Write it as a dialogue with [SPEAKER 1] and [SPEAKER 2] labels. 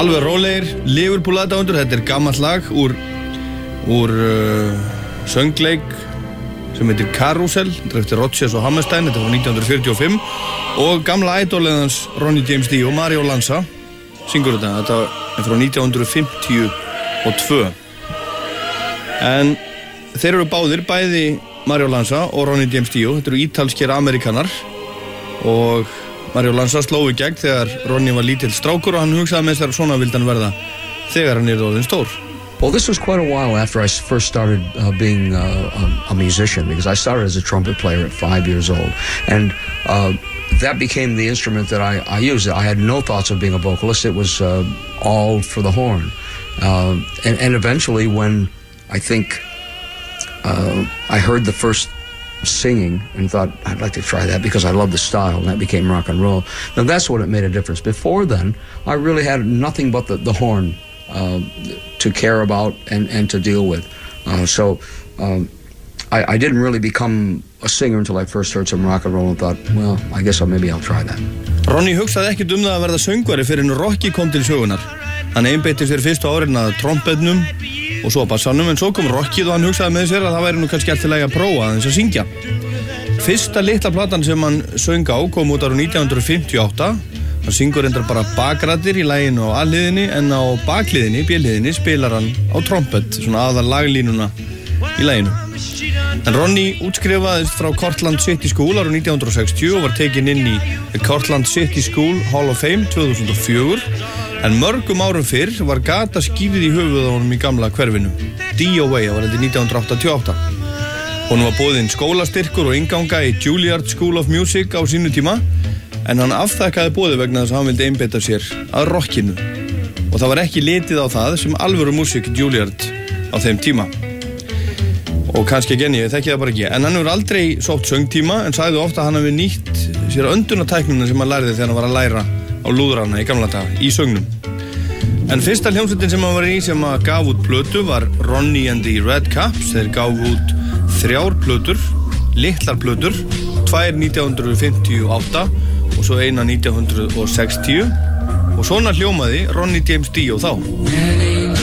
[SPEAKER 1] Alveg rólegir, Liverpool-aðdáendur, þetta gamalt lag úr söngleik sem heitir Carousel, þetta eftir Rodgers og Hammerstein, þetta frá 1945 og gamla ædoliðans Ronnie James Dio og Mario Lanza syngur þetta er frá 1952 en þeir eru báðir, bæði Mario Lanza og Ronnie James Dio, þetta eru ítalskir Amerikanar og Mario Lanza sló í gegn þegar Ronnie var lítill strákur og hann hugsaði með sér svona vildi hann verða þegar hann orðinn stór.
[SPEAKER 2] Well, this was quite a while after I first started being a musician, because I started as a trumpet player at 5 years old, and that became the instrument that I used. I had no thoughts of being a vocalist. It was all for the horn. And eventually when I think I heard the first singing and thought I'd like to try that because I love the style, and that became rock and roll. Now that's what it made a difference. Before then, I really had nothing but the horn to care about and to deal with. So I didn't really become a singer until I first heard some rock and roll and thought, well, I guess maybe I'll try that.
[SPEAKER 1] Ronnie hugsaði ekkert það að verða söngvari fyrir en Rocky kom til sögunar. Hann einbeitti sér fyrstu árin að trompetnum og svo bassanum, en svo kom Rocky og hann hugsaði með sér að það væri nú kannski allt í lagi að prófa aðeins að syngja. Fyrsta litla platan sem hann söng á kom út árið 1958. Hann syngur reyndar bara bakrættir í laginu á A-liðinni, en á bakliðinni, B-liðinni, spilar hann á trompet, svona aðal laglínuna í laginu. En Ronnie útskrifaðist frá Cortland City School árið 1960 og var tekinn inn í Cortland City School Hall of Fame 2004, en mörgum árum fyrr var gata skýrið í höfuð á honum í gamla hverfinu. DOA, það var þetta 1988. Honum var boðinn skólastyrkur og innganga í Juilliard School of Music á sínu tíma, en hann afþakkaði boðið vegna þess að hann vildi einbeita sér að rockinu. Og það var ekki litið á það sem alvöru músík í Juilliard á þeim tíma. Og kannski ekki ég þekki það bara ekki. En hann hefur aldrei sótt söngtíma, en sagði ofta að hann hafi nýtt sér öndunartæknina sem hann lærði þegar hann var að læra á lúðrana í gamla daga, í söngnum. En fyrsta hljómsveitin sem hann var í sem að gaf út plötu var Ronnie and the Red Caps. Þeir gaf út 3 plötur, litlar plötur, 2 1958 og svo eina 1960 og svona hljómaði Ronnie James Dio þá.